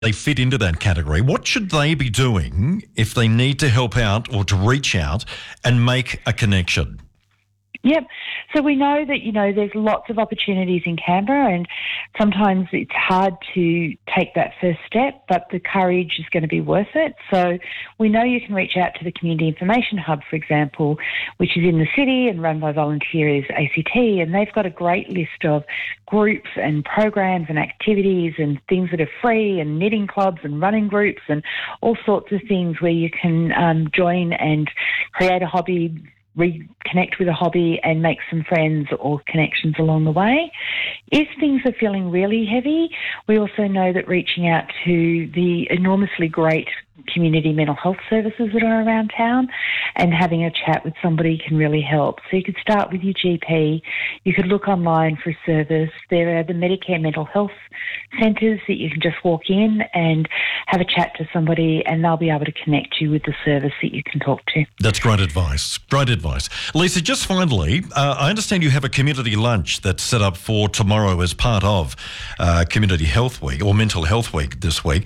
they fit into that category. What should they be doing if they need to help out or to reach out and make a connection? Yep. So we know that, there's lots of opportunities in Canberra, and sometimes it's hard to take that first step, but the courage is going to be worth it. So we know you can reach out to the Community Information Hub, for example, which is in the city and run by Volunteers ACT, and they've got a great list of groups and programs and activities and things that are free, and knitting clubs and running groups and all sorts of things where you can join and create a hobby, reconnect with a hobby and make some friends or connections along the way. If things are feeling really heavy, we also know that reaching out to the enormously great community mental health services that are around town and having a chat with somebody can really help. So you could start with your GP. You could look online for a service. There are the Medicare mental health centres that you can just walk in and have a chat to somebody, and they'll be able to connect you with the service that you can talk to. That's great advice. Great advice. Lisa, just finally, I understand you have a community lunch that's set up for tomorrow as part of Community Health Week or Mental Health Week this week.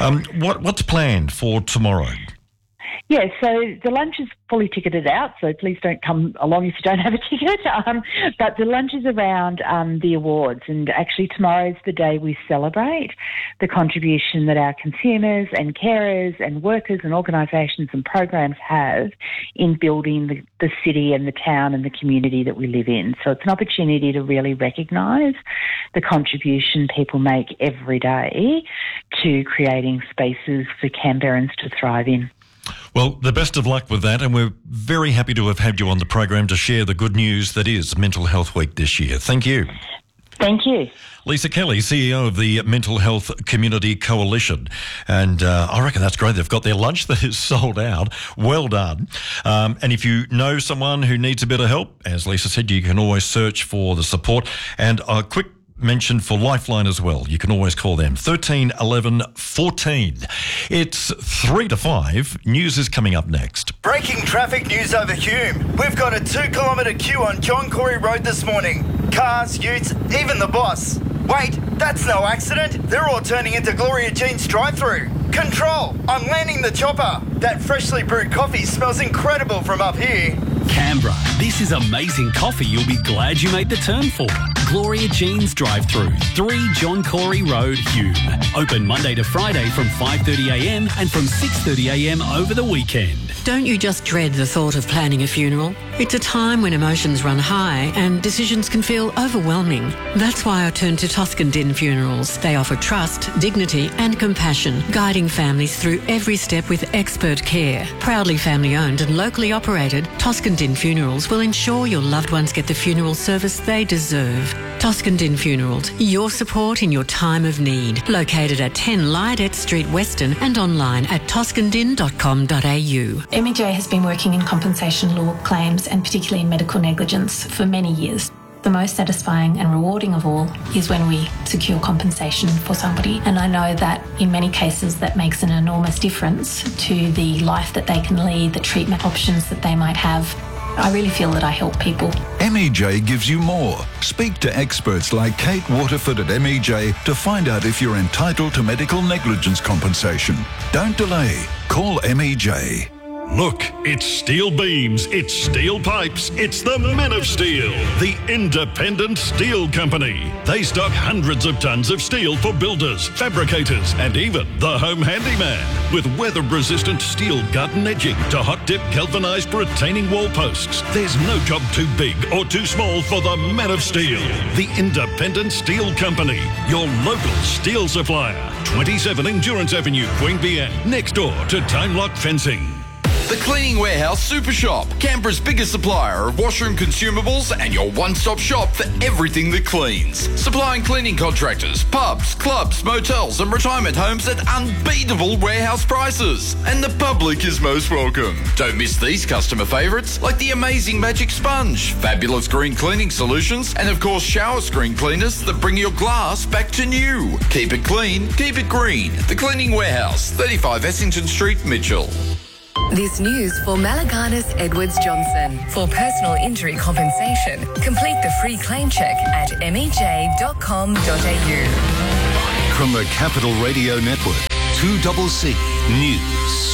What's planned for tomorrow? Yeah, so the lunch is fully ticketed out, so please don't come along if you don't have a ticket. But the lunch is around the awards, and actually tomorrow's the day we celebrate the contribution that our consumers and carers and workers and organisations and programs have in building the city and the town and the community that we live in. So it's an opportunity to really recognise the contribution people make every day to creating spaces for Canberrans to thrive in. Well, the best of luck with that, and we're very happy to have had you on the program to share the good news that is Mental Health Week this year. Thank you. Thank you. Lisa Kelly, CEO of the Mental Health Community Coalition. And I reckon that's great. They've got their lunch that is sold out. Well done. And if you know someone who needs a bit of help, as Lisa said, you can always search for the support. And a quick mention for Lifeline as well. You can always call them 13 11 14. It's 3 to 5. News is coming up next. Breaking traffic news over Hume. We've got a 2-kilometre queue on John Corey Road this morning. Cars, utes, even the boss. Wait, that's no accident. They're all turning into Gloria Jean's drive-through. Control, I'm landing the chopper. That freshly brewed coffee smells incredible from up here. Canberra, this is amazing coffee you'll be glad you made the turn for. Gloria Jean's drive-through, 3 John Corey Road, Hume. Open Monday to Friday from 5:30am and from 6:30am over the weekend. Don't you just dread the thought of planning a funeral? It's a time when emotions run high and decisions can feel overwhelming. That's why I turn to Toscan Din Funerals. They offer trust, dignity and compassion, guiding families through every step with expert care. Proudly family-owned and locally operated, Toscan Din Funerals will ensure your loved ones get the funeral service they deserve. Toscan Din Funerals, your support in your time of need. Located at 10 Lydet Street, Weston, and online at toscandin.com.au. MEJ has been working in compensation law claims and particularly in medical negligence for many years. The most satisfying and rewarding of all is when we secure compensation for somebody, and I know that in many cases that makes an enormous difference to the life that they can lead, the treatment options that they might have. I really feel that I help people. MEJ gives you more. Speak to experts like Kate Waterford at MEJ to find out if you're entitled to medical negligence compensation. Don't delay. Call MEJ. Look, it's steel beams, it's steel pipes, it's the Men of Steel, the independent steel company. They stock hundreds of tons of steel for builders, fabricators, and even the home handyman. With weather-resistant steel garden edging to hot-dip galvanised retaining wall posts, there's no job too big or too small for the Men of Steel, the independent steel company. Your local steel supplier. 27 Endurance Avenue, Queanbeyan, next door to Time Lock Fencing. The Cleaning Warehouse Super Shop, Canberra's biggest supplier of washroom consumables and your one-stop shop for everything that cleans. Supplying cleaning contractors, pubs, clubs, motels and retirement homes at unbeatable warehouse prices. And the public is most welcome. Don't miss these customer favourites like the amazing Magic Sponge, fabulous green cleaning solutions, and of course shower screen cleaners that bring your glass back to new. Keep it clean, keep it green. The Cleaning Warehouse, 35 Essington Street, Mitchell. This news for Malaganas Edwards Johnson. For personal injury compensation, complete the free claim check at mej.com.au. From the Capital Radio Network, 2CC News.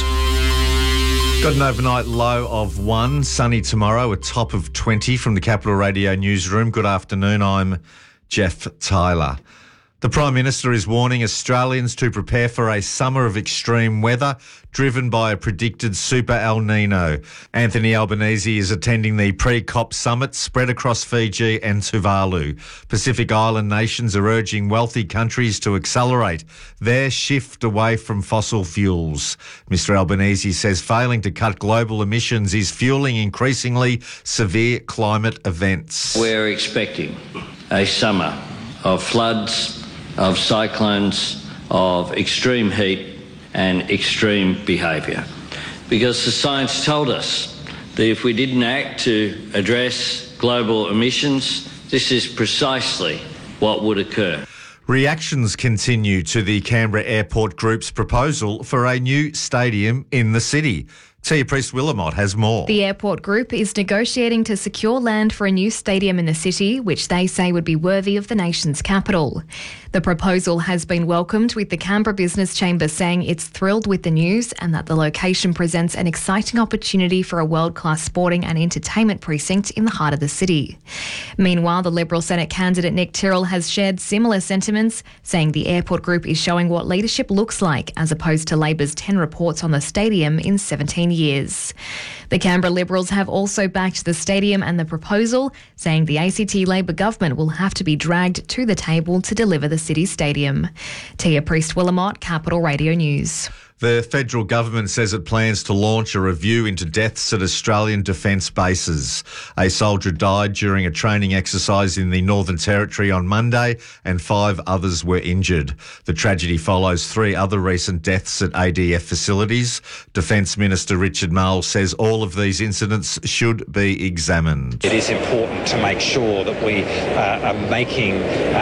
Got an overnight low of 1, sunny tomorrow, a top of 20 from the Capital Radio newsroom. Good afternoon, I'm Jeff Tyler. The Prime Minister is warning Australians to prepare for a summer of extreme weather driven by a predicted super El Nino. Anthony Albanese is attending the pre-COP summit spread across Fiji and Tuvalu. Pacific Island nations are urging wealthy countries to accelerate their shift away from fossil fuels. Mr Albanese says failing to cut global emissions is fueling increasingly severe climate events. We're expecting a summer of floods, of cyclones, of extreme heat and extreme behaviour. Because the science told us that if we didn't act to address global emissions, this is precisely what would occur. Reactions continue to the Canberra Airport Group's proposal for a new stadium in the city. Tia Priest-Willamott has more. The Airport Group is negotiating to secure land for a new stadium in the city, which they say would be worthy of the nation's capital. The proposal has been welcomed, with the Canberra Business Chamber saying it's thrilled with the news and that the location presents an exciting opportunity for a world-class sporting and entertainment precinct in the heart of the city. Meanwhile, the Liberal Senate candidate Nick Tyrrell has shared similar sentiments, saying the Airport Group is showing what leadership looks like, as opposed to Labor's 10 reports on the stadium in 17 years. The Canberra Liberals have also backed the stadium and the proposal, saying the ACT Labor government will have to be dragged to the table to deliver the city stadium. Tia Priest-Willamott, Capital Radio News. The federal government says it plans to launch a review into deaths at Australian defence bases. A soldier died during a training exercise in the Northern Territory on Monday and 5 others were injured. The tragedy follows 3 other recent deaths at ADF facilities. Defence Minister Richard Marles says all of these incidents should be examined. It is important to make sure that we are making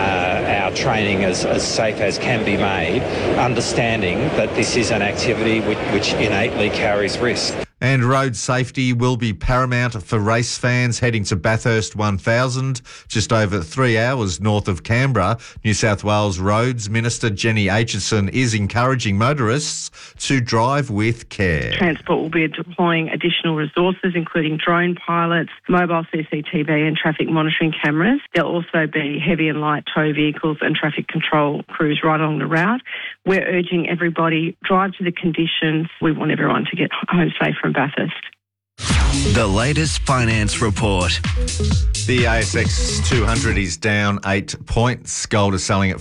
our training as safe as can be made, understanding that this is an activity which innately carries risk. And road safety will be paramount for race fans heading to Bathurst 1000, just over 3 hours north of Canberra. New South Wales Roads Minister Jenny Aitchison is encouraging motorists to drive with care. Transport will be deploying additional resources, including drone pilots, mobile CCTV and traffic monitoring cameras. There'll also be heavy and light tow vehicles and traffic control crews right along the route. We're urging everybody, drive to the conditions. We want everyone to get home safe from Bathurst. The latest finance report. The ASX 200 is down 8 points. Gold is selling at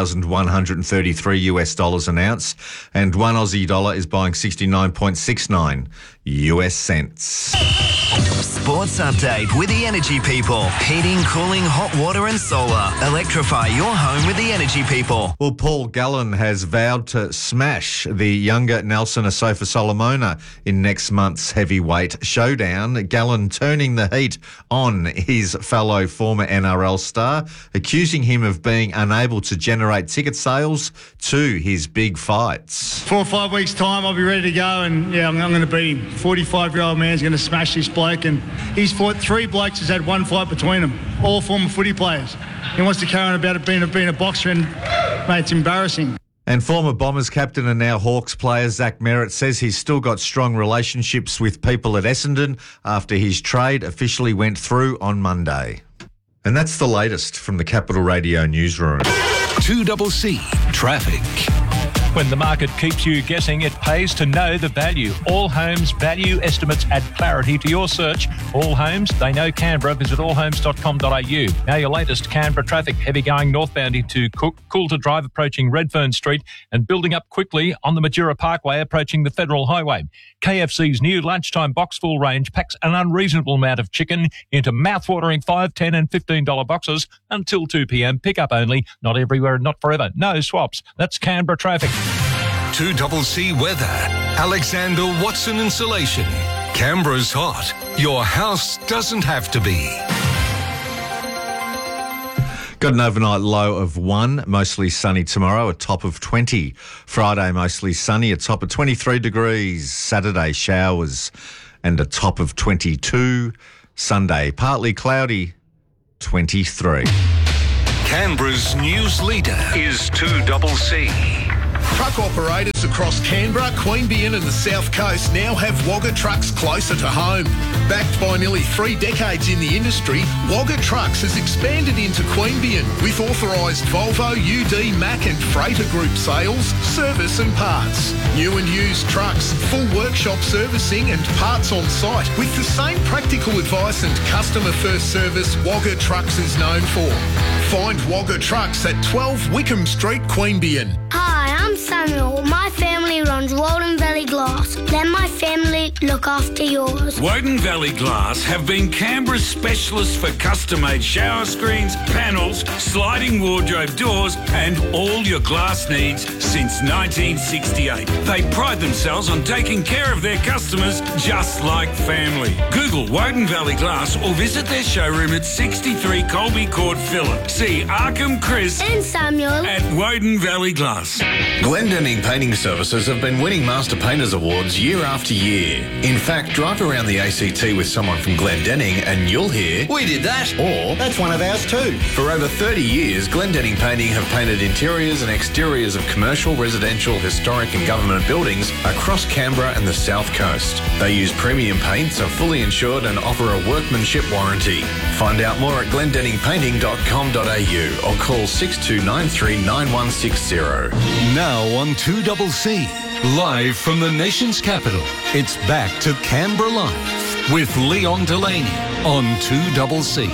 $4,133 an ounce, and one Aussie dollar is buying 69.69 US cents. Sports update with the Energy People. Heating, cooling, hot water and solar. Electrify your home with the Energy People. Well, Paul Gallen has vowed to smash the younger Nelson Asofa Solomona in next month's heavyweight showdown. Gallen turning the heat on his fellow former NRL star, accusing him of being unable to generate ticket sales to his big fights. 4 or 5 weeks' time, I'll be ready to go, and I'm going to beat him. 45-year-old man's going to smash this bloke, and he's fought 3 blokes who's had 1 fight between them, all former footy players. He wants to carry on about it being a boxer, and mate, it's embarrassing. And former Bombers captain and now Hawks player Zach Merritt says he's still got strong relationships with people at Essendon after his trade officially went through on Monday. And that's the latest from the Capital Radio newsroom. 2CC Traffic. When the market keeps you guessing, it pays to know the value. All Homes value estimates add clarity to your search. All Homes, they know Canberra. Visit allhomes.com.au. Now your latest Canberra traffic. Heavy going northbound into Cook. Cool to drive approaching Redfern Street and building up quickly on the Majura Parkway approaching the Federal Highway. KFC's new lunchtime box full range packs an unreasonable amount of chicken into mouth-watering $5, $10 and $15 boxes until 2 p.m. Pick up only. Not everywhere and not forever. No swaps. That's Canberra traffic. 2CC Weather. Alexander Watson Insulation. Canberra's hot. Your house doesn't have to be. Got an overnight low of 1, mostly sunny tomorrow, a top of 20. Friday, mostly sunny, a top of 23 degrees. Saturday, showers and a top of 22. Sunday, partly cloudy, 23. Canberra's news leader is 2CC. Truck operators across Canberra, Queanbeyan and the South Coast now have Wagga trucks closer to home. Backed by nearly 3 decades in the industry, Wagga Trucks has expanded into Queanbeyan with authorised Volvo, UD, Mack and Freighter Group sales, service and parts. New and used trucks, full workshop servicing and parts on site with the same practical advice and customer first service Wagga Trucks is known for. Find Wagga Trucks at 12 Wickham Street, Queanbeyan. Hi, I'm Samuel. My family runs Walden Valley Glass. Let my family look after yours. Woden Valley Glass have been Canberra's specialists for custom-made shower screens, panels, sliding wardrobe doors and all your glass needs since 1968. They pride themselves on taking care of their customers just like family. Google Woden Valley Glass or visit their showroom at 63 Colby Court, Phillip. See Arkham, Chris and Samuel at Woden Valley Glass. Glendenning Painting Services have been winning Master Painters Awards year after year. In fact, drive around the ACT with someone from Glendenning and you'll hear, "We did that," or "That's one of ours too." For over 30 years, Glendenning Painting have painted interiors and exteriors of commercial, residential, historic and government buildings across Canberra and the South Coast. They use premium paints, are fully insured and offer a workmanship warranty. Find out more at glendenningpainting.com.au or call 6293 9160. Now on 2CC, live from the nation's capital, it's back to Canberra Live with Leon Delaney on 2CC.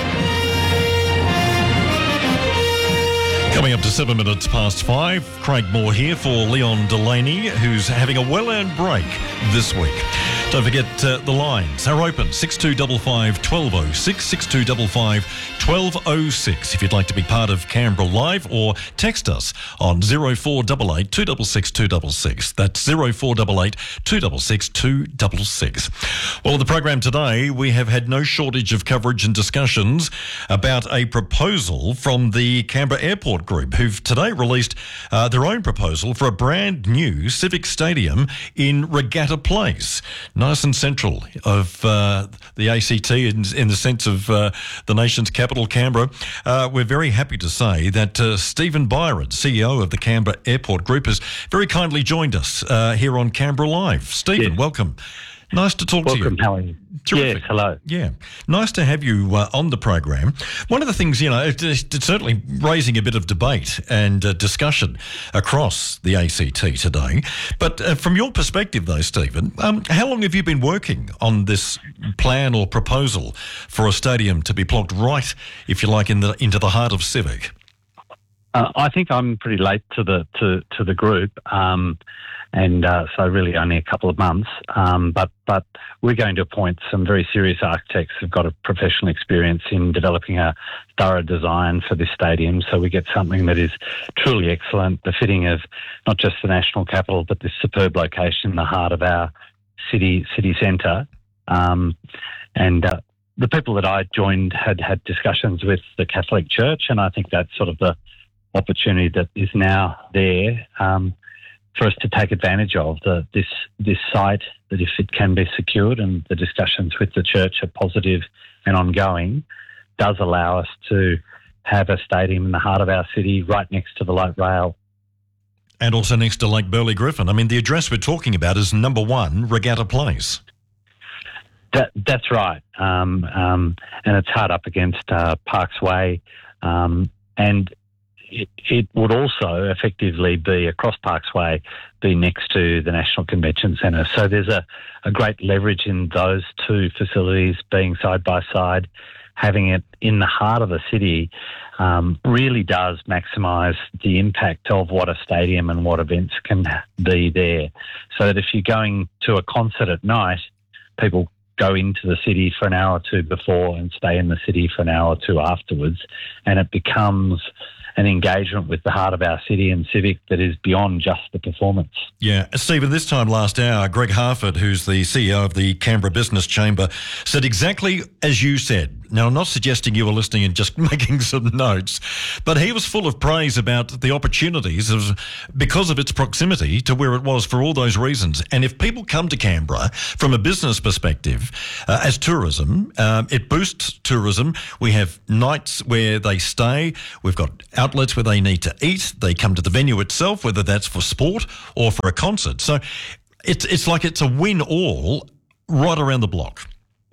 Coming up to 7 minutes past 5, Craig Moore here for Leon Delaney, who's having a well-earned break this week. Don't forget the lines are open, 6255 1206, 6255 1206 if you'd like to be part of Canberra Live, or text us on 0488 266 266. That's 0488 266 266. Well, the program today, we have had no shortage of coverage and discussions about a proposal from the Canberra Airport Group, who've today released their own proposal for a brand new civic stadium in Regatta Place. Nice and central of the ACT in the sense of the nation's capital, Canberra. We're very happy to say that Stephen Byron, CEO of the Canberra Airport Group, has very kindly joined us here on Canberra Live. Stephen, welcome. Nice to talk to you. Welcome, how are you? Terrific. Yes, hello. Yeah, nice to have you on the program. One of the things, it's certainly raising a bit of debate and discussion across the ACT today. But from your perspective, though, Stephen, how long have you been working on this plan or proposal for a stadium to be plonked right, if you like, into the heart of Civic? I think I'm pretty late to the group. And so really only a couple of months. But we're going to appoint some very serious architects who've got a professional experience in developing a thorough design for this stadium, so we get something that is truly excellent, befitting of not just the national capital, but this superb location in the heart of our city centre. And the people that I joined had discussions with the Catholic Church, and I think that's sort of the opportunity that is now there for us to take advantage of this site, that if it can be secured, and the discussions with the church are positive and ongoing, does allow us to have a stadium in the heart of our city, right next to the light rail. And also next to Lake Burley Griffin. I mean, the address we're talking about is number 1, Regatta Place. That's right. And it's hard up against Parks Way, and it would also effectively be across Parks Way, be next to the National Convention Centre. So there's a great leverage in those two facilities being side by side. Having it in the heart of the city really does maximise the impact of what a stadium and what events can be there. So that if you're going to a concert at night, people go into the city for an hour or two before and stay in the city for an hour or two afterwards, and it becomes an engagement with the heart of our city and Civic that is beyond just the performance. Yeah. Stephen, this time last hour, Greg Harford, who's the CEO of the Canberra Business Chamber, said exactly as you said. Now, I'm not suggesting you were listening and just making some notes, but he was full of praise about the opportunities because of its proximity to where it was for all those reasons. And if people come to Canberra from a business perspective, as tourism, it boosts tourism. We have nights where they stay. We've got outlets where they need to eat. They come to the venue itself, whether that's for sport or for a concert. So it's like it's a win-all right around the block.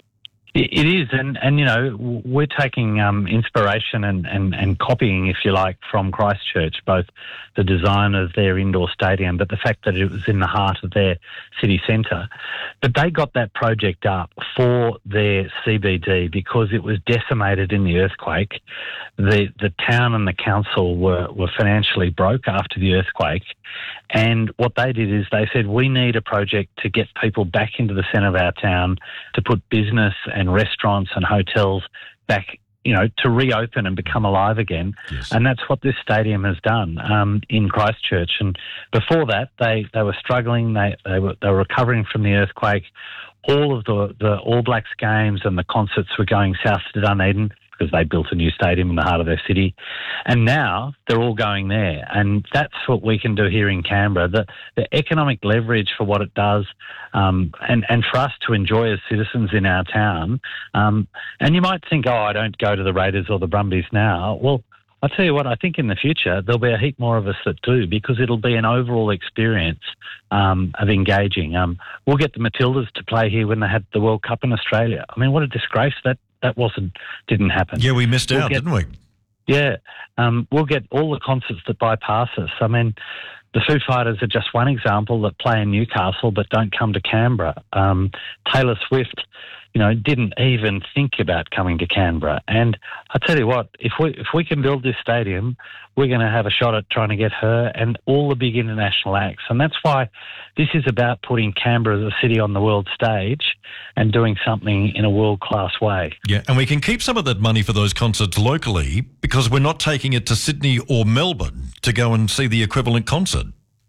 It is, and you know, we're taking inspiration and copying, if you like, from Christchurch, both the design of their indoor stadium, but the fact that it was in the heart of their city centre. But they got that project up for their CBD because it was decimated in the earthquake. The town and the council were financially broke after the earthquake, and what they did is they said, we need a project to get people back into the centre of our town, to put business and restaurants and hotels back, you know, to reopen and become alive again. Yes. And that's what this stadium has done in Christchurch. And before that, they were struggling. They were recovering from the earthquake. All of the All Blacks games and the concerts were going south to Dunedin because they built a new stadium in the heart of their city. And now they're all going there. And that's what we can do here in Canberra. The economic leverage for what it does, and for us to enjoy as citizens in our town. And you might think, I don't go to the Raiders or the Brumbies now. Well, I'll tell you what, I think in the future there'll be a heap more of us that do, because it'll be an overall experience of engaging. We'll get the Matildas to play here when they had the World Cup in Australia. I mean, what a disgrace that didn't happen. Yeah, we missed out, didn't we? Yeah. We'll get all the concerts that bypass us. I mean, the Foo Fighters are just one example that play in Newcastle but don't come to Canberra. Taylor Swift, you know, didn't even think about coming to Canberra. And I tell you what, if we can build this stadium, we're going to have a shot at trying to get her and all the big international acts. And that's why this is about putting Canberra as a city on the world stage and doing something in a world-class way. Yeah, and we can keep some of that money for those concerts locally because we're not taking it to Sydney or Melbourne to go and see the equivalent concert.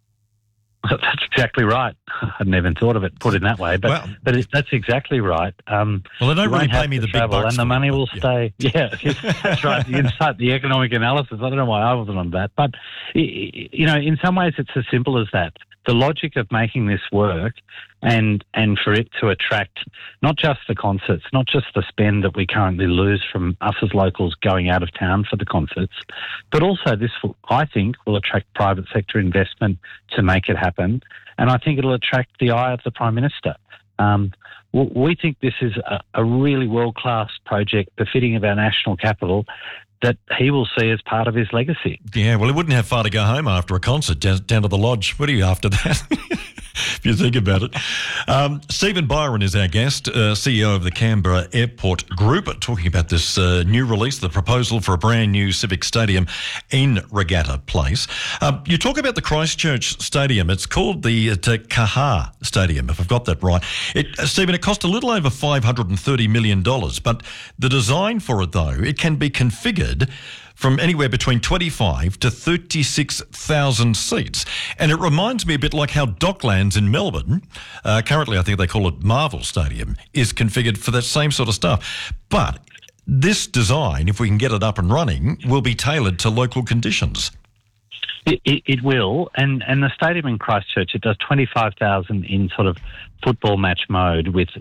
That's exactly right. I hadn't even thought of it put in that way, but that's exactly right. Well, they don't really pay me the big bucks, and the money will stay. Yeah, that's right. You start the economic analysis. I don't know why I wasn't on that, but you know, in some ways, it's as simple as that. The logic of making this work, and for it to attract not just the concerts, not just the spend that we currently lose from us as locals going out of town for the concerts, but also this, I think, will attract private sector investment to make it happen. And I think it'll attract the eye of the Prime Minister. We think this is a really world-class project befitting of our national capital that he will see as part of his legacy. Yeah, well, he wouldn't have far to go home after a concert down to the lodge. What are you after that? If you think about it. Stephen Byron is our guest, CEO of the Canberra Airport Group, talking about this new release, the proposal for a brand new civic stadium in Regatta Place. You talk about the Christchurch Stadium. It's called the Te Kaha Stadium, if I've got that right. Stephen, it cost a little over $530 million, but the design for it, though, it can be configured from anywhere between 25 to 36,000 seats. And it reminds me a bit like how Docklands in Melbourne, currently I think they call it Marvel Stadium, is configured for that same sort of stuff. But this design, if we can get it up and running, will be tailored to local conditions. It will, and the stadium in Christchurch, it does 25,000 in sort of football match mode with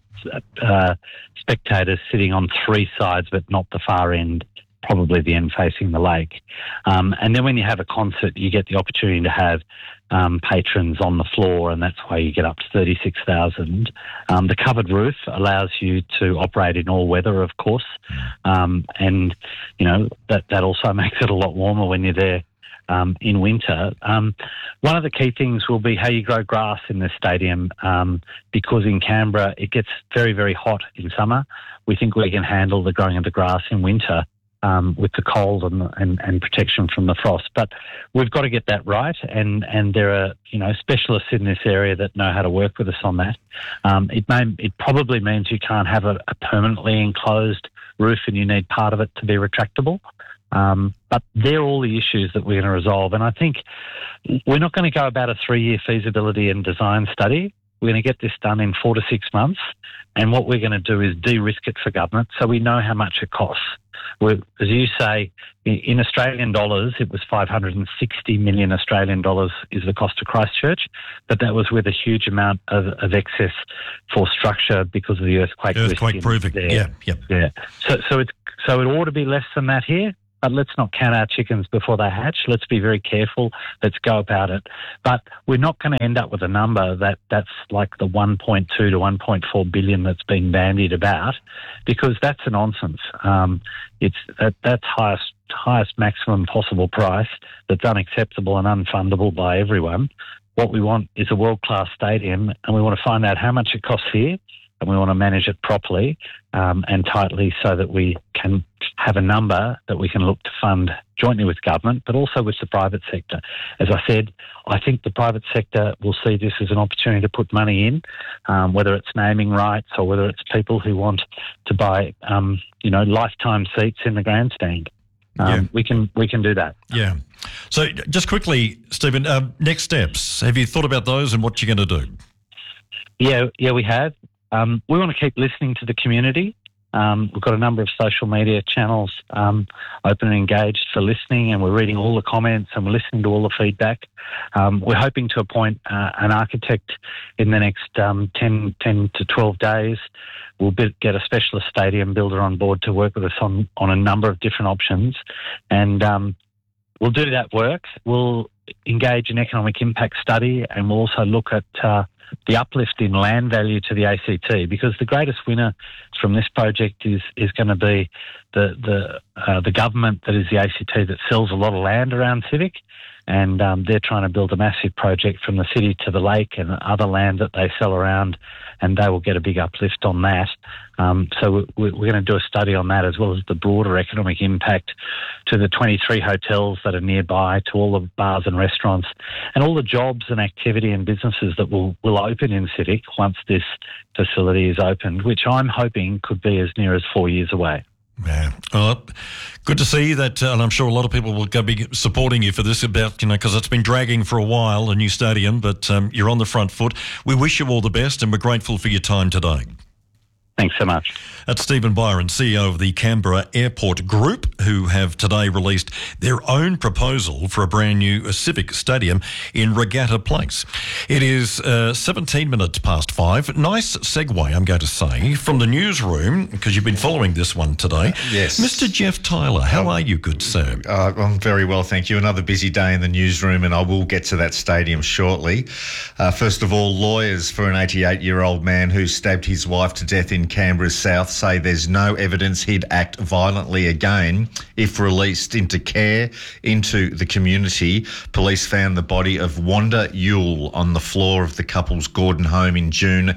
spectators sitting on three sides but not the far end, probably the end facing the lake. And then when you have a concert, you get the opportunity to have patrons on the floor, and that's why you get up to 36,000. The covered roof allows you to operate in all weather, of course, and, you know, that also makes it a lot warmer when you're there in winter. One of the key things will be how you grow grass in this stadium, because in Canberra it gets very, very hot in summer. We think we can handle the growing of the grass in winter with the cold and protection from the frost. But we've got to get that right, and there are, you know, specialists in this area that know how to work with us on that. It probably means you can't have a permanently enclosed roof and you need part of it to be retractable. But they're all the issues that we're going to resolve. And I think we're not going to go about a 3-year feasibility and design study. We're going to get this done in 4 to 6 months. And what we're going to do is de-risk it for government so we know how much it costs. As you say, in Australian dollars, it was 560 million Australian dollars is the cost of Christchurch, but that was with a huge amount of excess for structure because of the earthquake proofing. Yeah. So it ought to be less than that here. But let's not count our chickens before they hatch. Let's be very careful. Let's go about it. But we're not going to end up with a number that's like the 1.2 to 1.4 billion that's been bandied about, because that's a nonsense. That's highest maximum possible price that's unacceptable and unfundable by everyone. What we want is a world-class stadium, and we want to find out how much it costs here, and we want to manage it properly and tightly so that we can have a number that we can look to fund jointly with government, but also with the private sector. As I said, I think the private sector will see this as an opportunity to put money in, whether it's naming rights or whether it's people who want to buy, lifetime seats in the grandstand. We can do that. Yeah. So just quickly, Stephen, next steps. Have you thought about those and what you're going to do? Yeah, we have. We want to keep listening to the community. We've got a number of social media channels open and engaged for listening, and we're reading all the comments and we're listening to all the feedback. We're hoping to appoint an architect in the next 10 to 12 days. We'll get a specialist stadium builder on board to work with us on a number of different options, and we'll do that work. We'll engage in economic impact study, and we'll also look at the uplift in land value to the ACT, because the greatest winner from this project is going to be the government that is the ACT that sells a lot of land around Civic, and they're trying to build a massive project from the city to the lake and other land that they sell around, and they will get a big uplift on that. So we're going to do a study on that, as well as the broader economic impact to the 23 hotels that are nearby, to all the bars and restaurants, and all the jobs and activity and businesses that will open in Civic once this facility is opened, which I'm hoping could be as near as 4 years away. Yeah. Good to see that, and I'm sure a lot of people will be supporting you for this, because it's been dragging for a while, a new stadium, but you're on the front foot. We wish you all the best, and we're grateful for your time today. Thanks so much. That's Stephen Byron, CEO of the Canberra Airport Group, who have today released their own proposal for a brand new Civic Stadium in Regatta Place. It is 17 minutes past 5. Nice segue, I'm going to say, from the newsroom, because you've been following this one today. Yes. Mr. Jeff Tyler, how are you, good sir? I'm very well, thank you. Another busy day in the newsroom, and I will get to that stadium shortly. First of all, lawyers for an 88-year-old man who stabbed his wife to death in Canberra's south say there's no evidence he'd act violently again if released into care into the community. Police found the body of Wanda Yule on the floor of the couple's Gordon home in June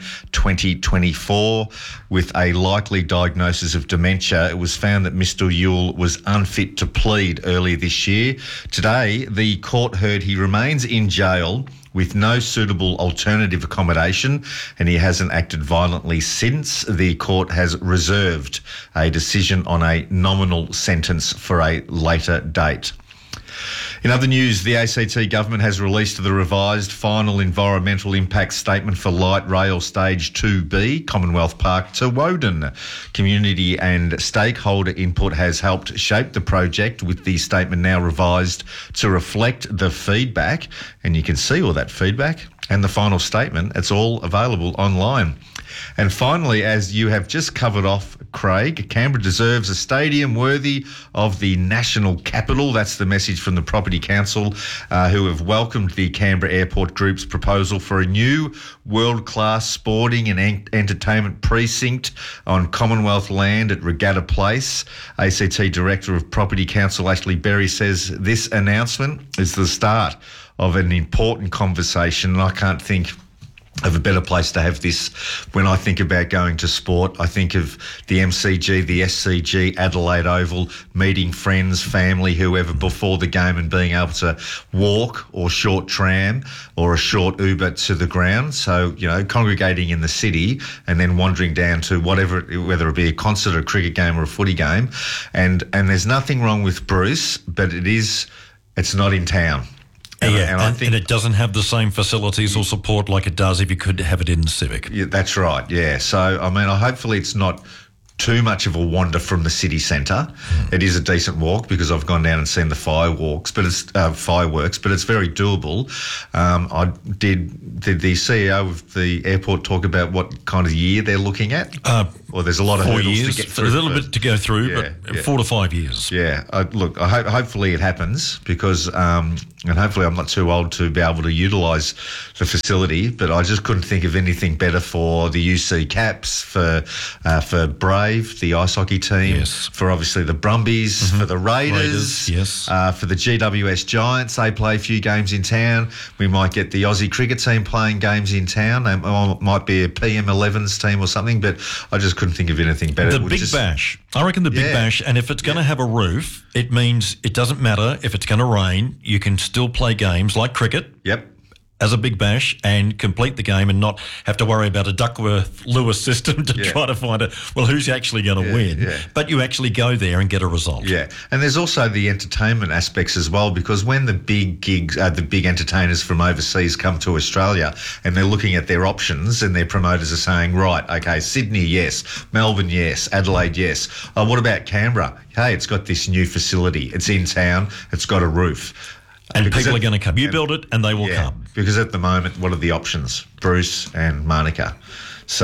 2024 with a likely diagnosis of dementia. It was found that Mr. Yule was unfit to plead earlier this year. Today, the court heard he remains in jail with no suitable alternative accommodation, and he hasn't acted violently since. The court has reserved a decision on a nominal sentence for a later date. In other news, the ACT government has released the revised final environmental impact statement for light rail stage 2B, Commonwealth Park to Woden. Community and stakeholder input has helped shape the project, with the statement now revised to reflect the feedback. And you can see all that feedback and the final statement. It's all available online. And finally, as you have just covered off, Craig, Canberra deserves a stadium worthy of the national capital. That's the message from the Property Council, who have welcomed the Canberra Airport Group's proposal for a new world-class sporting and entertainment precinct on Commonwealth land at Regatta Place. ACT Director of Property Council, Ashley Berry, says this announcement is the start of an important conversation, and I can't think of a better place to have this. When I think about going to sport, I think of the MCG, the SCG, Adelaide Oval, meeting friends, family, whoever before the game, and being able to walk or short tram or a short Uber to the ground. So, congregating in the city and then wandering down to whatever, whether it be a concert, a cricket game or a footy game. And there's nothing wrong with Bruce, but it's not in town. And it doesn't have the same facilities or support like it does if you could have it in the Civic. Yeah, that's right, yeah. So, I mean, hopefully it's not too much of a wander from the city centre. It is a decent walk because I've gone down and seen the fireworks, but it's very doable. Did the CEO of the airport talk about what kind of year they're looking at? Or there's a lot of 4 hurdles years, to get through. a little bit to go through, but 4 to 5 years. Yeah, hopefully it happens because, and hopefully I'm not too old to be able to utilise the facility, but I just couldn't think of anything better for the UC Caps, for Brave, the ice hockey team, for obviously the Brumbies, for the Raiders, for the GWS Giants. They play a few games in town. We might get the Aussie cricket team playing games in town. They might be a PM11s team or something, but I just couldn't think of anything better. The Big Bash. I reckon the Big Bash, and if it's going to have a roof, it means it doesn't matter if it's going to rain, you can still play games like cricket. As a Big Bash and complete the game and not have to worry about a Duckworth-Lewis system to try to find who's actually going to win. But you actually go there and get a result. Yeah, and there's also the entertainment aspects as well, because when the big gigs, the big entertainers from overseas come to Australia and they're looking at their options and their promoters are saying, right, okay, Sydney, yes, Melbourne, yes, Adelaide, yes. What about Canberra? Hey, it's got this new facility. It's in town. It's got a roof. And people are going to come. You build it and they will come. Because at the moment, what are the options? Bruce and Manuka. So,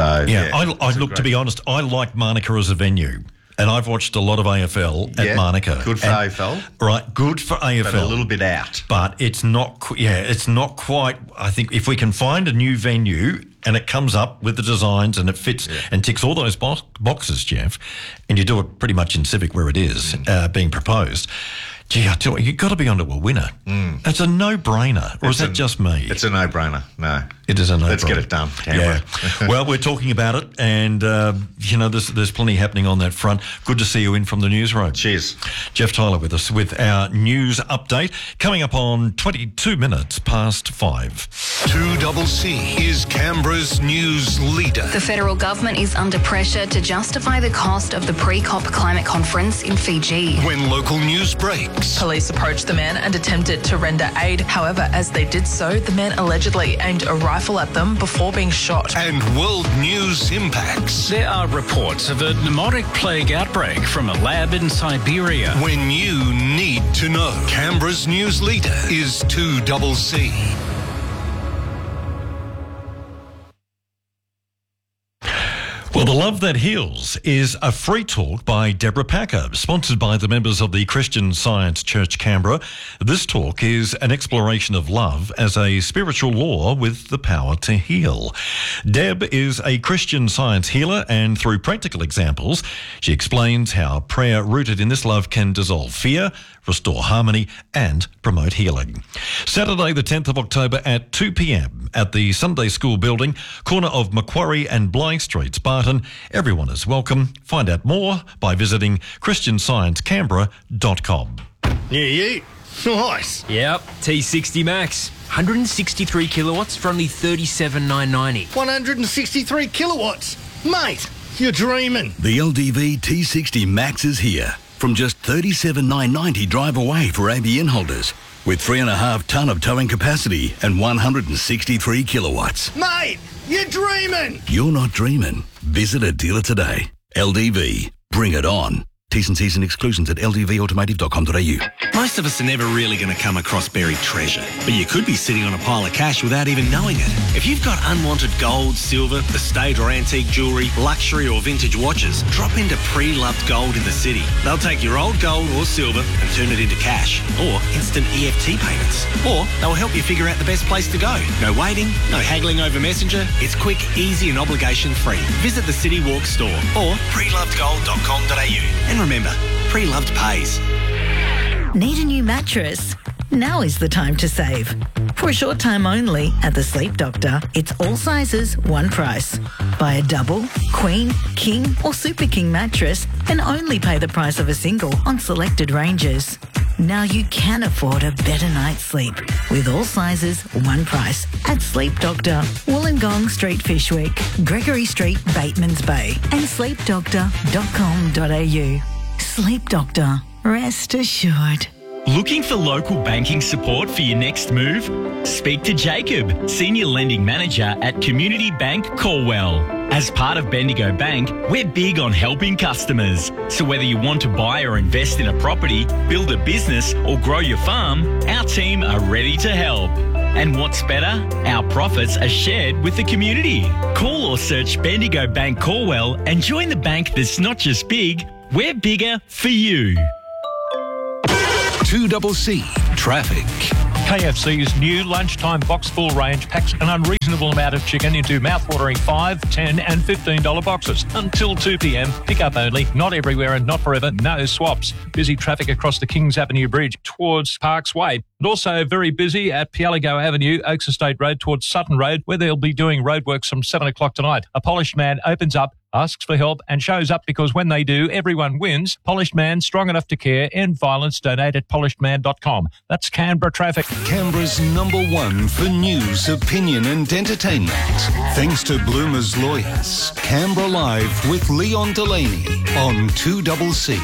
to be honest, I like Manuka as a venue. And I've watched a lot of AFL at Manuka. Good for AFL. Right, good for AFL. But a little bit out. But it's not quite, I think, if we can find a new venue and it comes up with the designs and it fits and ticks all those boxes, Jeff, and you do it pretty much in Civic where it is being proposed, gee, I tell you, you've got to be onto a winner. It's a no-brainer. Or is that just me? It's a no-brainer. No. It is a no-brainer. Let's get it done, Canberra. Yeah. Well, we're talking about it and, there's plenty happening on that front. Good to see you in from the newsroom. Cheers. Jeff Tyler with us with our news update. Coming up on 22 minutes past 5. 2CC is Canberra's news leader. The federal government is under pressure to justify the cost of the pre-COP climate conference in Fiji. When local news breaks. Police approached the men and attempted to render aid. However, as they did so, the men allegedly aimed a rifle at them before being shot. And world news impacts. There are reports of a pneumotic plague outbreak from a lab in Siberia. When you need to know. Canberra's news leader is 2CC. Well, The Love That Heals is a free talk by Deborah Packer, sponsored by the members of the Christian Science Church Canberra. This talk is an exploration of love as a spiritual law with the power to heal. Deb is a Christian Science healer, and through practical examples, she explains how prayer rooted in this love can dissolve fear, restore harmony and promote healing. Saturday the 10th of October at 2 p.m. at the Sunday School building, corner of Macquarie and Bligh Streets, Barton. Everyone is welcome. Find out more by visiting christiansciencecanberra.com. Yeah. Nice. Yep, T60 Max. 163 kilowatts for only $37,990. 163 kilowatts? Mate, you're dreaming. The LDV T60 Max is here. From just $37,990 drive away for ABN holders. With 3.5 tonne of towing capacity and 163 kilowatts. Mate, you're dreaming. You're not dreaming. Visit a dealer today. LDV. Bring it on. T's and C's and exclusions at ldvautomotive.com.au. Most of us are never really going to come across buried treasure, but you could be sitting on a pile of cash without even knowing it. If you've got unwanted gold, silver, estate or antique jewellery, luxury or vintage watches, drop into Pre-Loved Gold in the city. They'll take your old gold or silver and turn it into cash or instant EFT payments. Or they'll help you figure out the best place to go. No waiting, no haggling over Messenger. It's quick, easy and obligation-free. Visit the City Walk store or prelovedgold.com.au. And remember, Pre-Loved pays. Need a new mattress? Now is the time to save. For a short time only at the Sleep Doctor, it's all sizes, one price. Buy a double, queen, king or super king mattress and only pay the price of a single on selected ranges. Now you can afford a better night's sleep with all sizes, one price at Sleep Doctor, Wollongong Street, Fishwick, Gregory Street, Batemans Bay and sleepdoctor.com.au. Sleep Doctor. Rest assured. Looking for local banking support for your next move? Speak to Jacob, Senior Lending Manager at Community Bank Corwell. As part of Bendigo Bank, we're big on helping customers. So whether you want to buy or invest in a property, build a business or grow your farm, our team are ready to help. And what's better? Our profits are shared with the community. Call or search Bendigo Bank Corwell and join the bank that's not just big, we're bigger for you. 2CC Traffic. KFC's new lunchtime box full range packs an unreasonable amount of chicken into mouthwatering $5, $10 and $15 boxes until 2 p.m. Pick up only, not everywhere and not forever, no swaps. Busy traffic across the Kings Avenue Bridge towards Parks Way. And also very busy at Pialigo Avenue, Oaks Estate Road towards Sutton Road, where they'll be doing roadworks from 7 o'clock tonight. A polished man opens up, asks for help and shows up because when they do, everyone wins. Polished Man, strong enough to care, end violence, donate at polishedman.com. That's Canberra traffic. Canberra's #1 for news, opinion and entertainment. Thanks to Bloomer's Lawyers. Canberra Live with Leon Delaney on 2CC.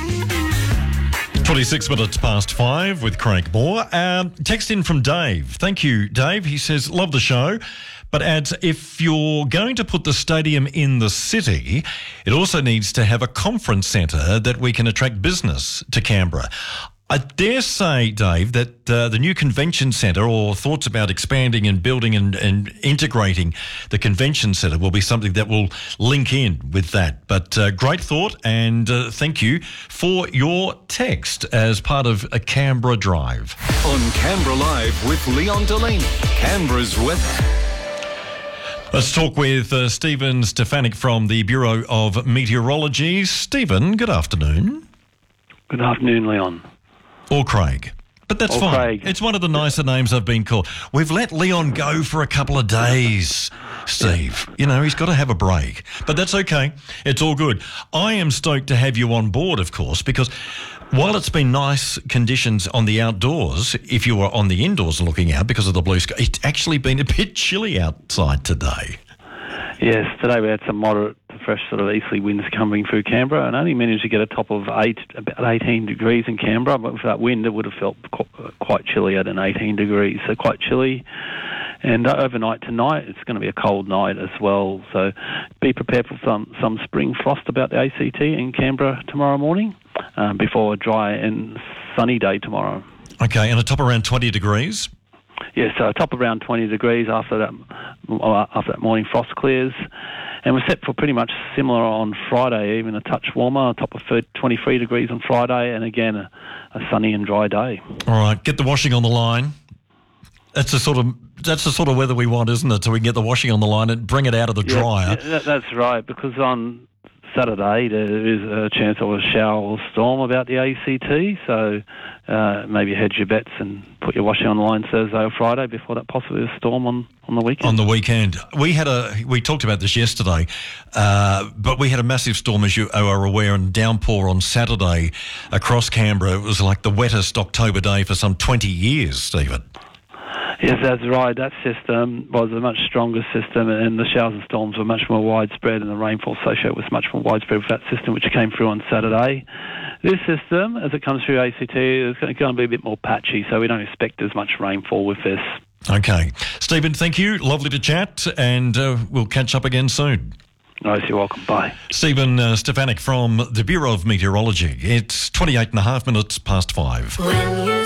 26 minutes past 5 with Craig Moore. Text in from Dave. Thank you, Dave. He says, love the show, but adds, if you're going to put the stadium in the city, it also needs to have a conference centre that we can attract business to Canberra. I dare say, Dave, that the new convention centre or thoughts about expanding and building and integrating the convention centre will be something that will link in with that. But great thought, and thank you for your text as part of a Canberra Drive. On Canberra Live with Leon Delaney, Canberra's weather. Let's talk with Stephen Stefanik from the Bureau of Meteorology. Stephen, good afternoon. Good afternoon, Leon. Or Craig. But that's fine. Craig. It's one of the nicer names I've been called. We've let Leon go for a couple of days, Steve. You know, he's got to have a break. But that's okay. It's all good. I am stoked to have you on board, of course, because while it's been nice conditions on the outdoors, if you were on the indoors looking out because of the blue sky, it's actually been a bit chilly outside today. Yes, today we had some moderate to fresh sort of easterly winds coming through Canberra and only managed to get a top of about 18 degrees in Canberra, but with that wind it would have felt quite chilly at an 18 degrees, so quite chilly. And overnight tonight, it's going to be a cold night as well, so be prepared for some spring frost about the ACT in Canberra tomorrow morning before a dry and sunny day tomorrow. Okay, and a top around 20 degrees? Yeah, so a top around 20 degrees after that morning frost clears. And we're set for pretty much similar on Friday, even a touch warmer, a top of 23 degrees on Friday, and again a sunny and dry day. All right, get the washing on the line. That's the sort of weather we want, isn't it? So we can get the washing on the line and bring it out of the dryer. Yeah, that's right, because on Saturday there is a chance of a shower or storm about the ACT, so maybe hedge your bets and put your washing on the line Thursday or Friday before that possibly a storm on the weekend. On the weekend. We talked about this yesterday, but we had a massive storm, as you are aware, and downpour on Saturday across Canberra. It was like the wettest October day for some 20 years, Stephen. Yes, that's right. That system was a much stronger system, and the showers and storms were much more widespread, and the rainfall associated was much more widespread with that system, which came through on Saturday. This system, as it comes through ACT, is going to be a bit more patchy, so we don't expect as much rainfall with this. Okay. Stephen, thank you. Lovely to chat, and we'll catch up again soon. No, you're welcome. Bye. Stephen Stefanik from the Bureau of Meteorology. It's 28 and a half minutes past 5.